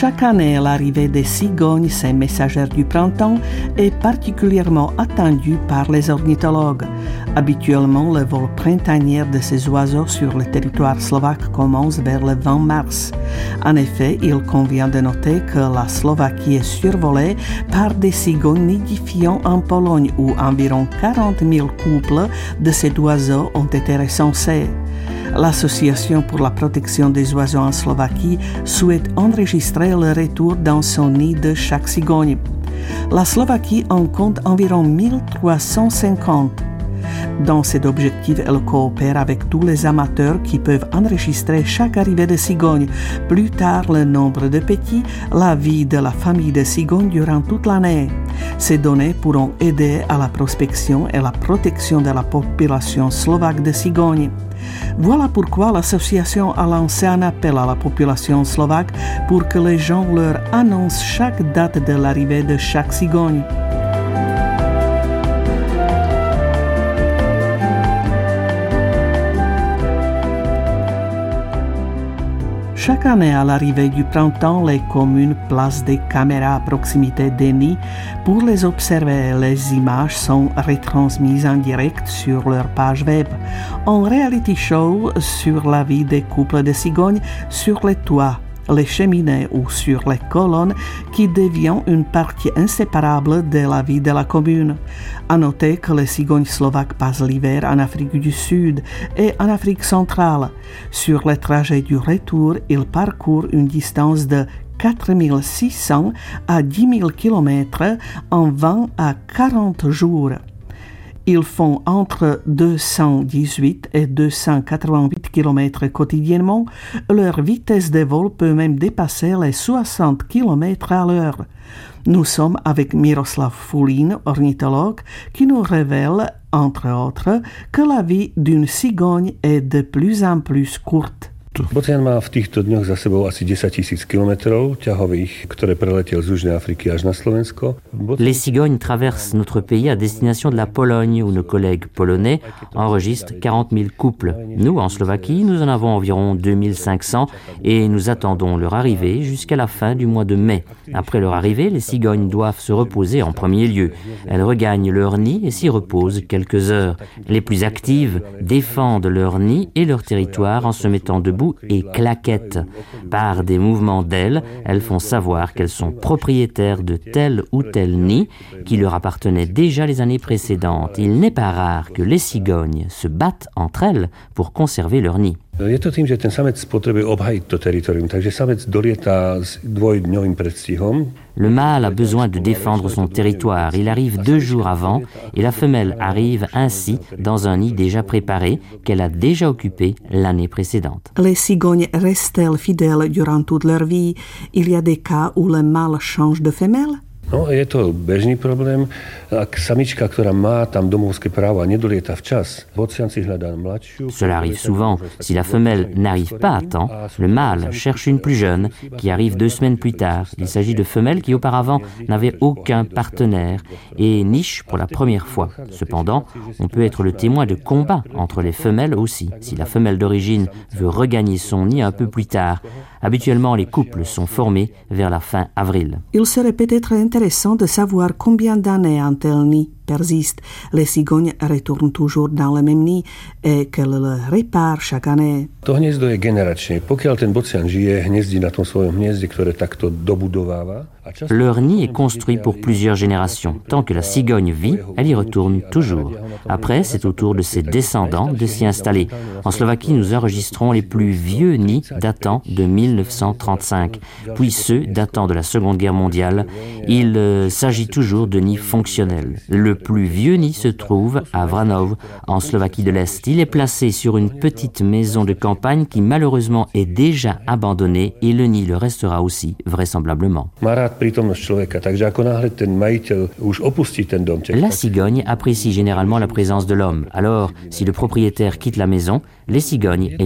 Chaque année, l'arrivée des cigognes, ces messagères du printemps, est particulièrement attendue par les ornithologues. Habituellement, le vol printanier de ces oiseaux sur le territoire slovaque commence vers le 20 mars. En effet, il convient de noter que la Slovaquie est survolée par des cigognes nidifiant en Pologne, où environ 40 000 couples de ces oiseaux ont été recensés. L'Association pour la protection des oiseaux en Slovaquie souhaite enregistrer le retour dans son nid de chaque cigogne. La Slovaquie en compte environ 1350. Dans cet objectif, elle coopère avec tous les amateurs qui peuvent enregistrer chaque arrivée de cigogne. Plus tard, le nombre de petits, la vie de la famille de cigognes durant toute l'année. Ces données pourront aider à la prospection et la protection de la population slovaque de cigognes. Voilà pourquoi l'association a lancé un appel à la population slovaque pour que les gens leur annoncent chaque date de l'arrivée de chaque cigogne. Chaque année, à l'arrivée du printemps, les communes placent des caméras à proximité des nids pour les observer. Les images sont retransmises en direct sur leur page web. Un reality show sur la vie des couples de cigognes sur les toits, les cheminées ou sur les colonnes qui devient une partie inséparable de la vie de la commune. À noter que les cigognes slovaques passent l'hiver en Afrique du Sud et en Afrique centrale. Sur le trajet du retour, ils parcourent une distance de 4 600 à 10 000 km en 20 à 40 jours. Ils font entre 218 et 288 km quotidiennement. Leur vitesse de vol peut même dépasser les 60 km à l'heure. Nous sommes avec Miroslav Fulín, ornithologue, qui nous révèle, entre autres, que la vie d'une cigogne est de plus en plus courte. Bocian má v týchto dňoch za sebou asi 10 000 kilometrov ťahových, ktoré preletel z Južnej Afriky až na Slovensko. Les cigognes traversent notre pays à destination de la Pologne, où nos collègues polonais enregistrent 40 000 couples. Nous, en Slovaquie, nous en avons environ 2500 et nous attendons leur arrivée jusqu'à la fin du mois de mai. Après leur arrivée, les cigognes doivent se reposer en premier lieu. Elles regagnent leur nid et s'y reposent quelques heures. Les plus actives défendent leur nid et leur territoire en se mettant debout et claquettent. Par des mouvements d'ailes, elles font savoir qu'elles sont propriétaires de tel ou tel nid qui leur appartenait déjà les années précédentes. Il n'est pas rare que les cigognes se battent entre elles pour conserver leur nid. Je to tým, že ten samec potrebuje obhajiť to teritorium, takže samec dolieta s dvojdňovým predstihom. Le mâle a besoin de défendre son territoire. Il arrive 2 jours avant et la femelle arrive ainsi dans un nid déjà préparé qu'elle a déjà occupé l'année précédente. Les cigognes restent-elles fidèles durant toute leur vie? Il y a des cas où le mâle change de femelle? No, je to bežný problém. Ak samička, ktorá má tam domovské právo a nedolieta včas, bocian si hľadá mladšiu. Cela arrive souvent. Si la femelle n'arrive pas à temps, le mâle cherche une plus jeune qui arrive 2 semaines plus tard. Il s'agit de femelles qui auparavant n'avaient aucun partenaire et nichent pour la première fois. Cependant, on peut être le témoin de combats entre les femelles aussi, si la femelle d'origine veut regagner son nid un peu plus tard. Habituellement, les couples sont formés vers la fin avril. Il serait peut-être intéressant de savoir combien d'années un tel nid persiste. Les cigognes retournent toujours dans le même nid et qu'elles le réparent chaque année. To hniezdo je generačné. Pokiaľ ten bocian žije, hniezdí na tom svojom hniezde, ktoré takto dobudováva. Leur nid est construit pour plusieurs générations. Tant que la cigogne vit, elle y retourne toujours. Après, c'est au tour de ses descendants de s'y installer. En Slovaquie, nous enregistrons les plus vieux nids datant de 1935, puis ceux datant de la Seconde Guerre mondiale. Il s'agit toujours de nids fonctionnels. Le plus vieux nid se trouve à Vranov, en Slovaquie de l'Est. Il est placé sur une petite maison de campagne qui malheureusement est déjà abandonnée et le nid le restera aussi, vraisemblablement. La cigogne apprécie généralement la présence de l'homme. Alors, si le propriétaire quitte la maison, les cigognes